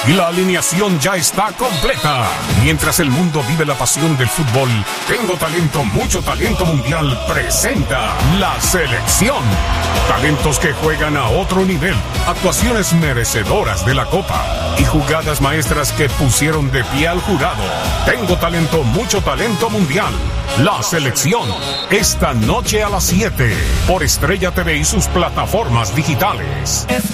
y la alineación ya está completa. Mientras el mundo vive la pasión del fútbol, Tengo Talento, Mucho Talento Mundial presenta La Selección. Talentos que juegan a otro nivel, actuaciones merecedoras de la Copa y jugadas maestras que pusieron de pie al jurado. Tengo Talento, Mucho Talento Mundial. La Selección, esta noche a las 7 por Estrella TV y sus plataformas digitales.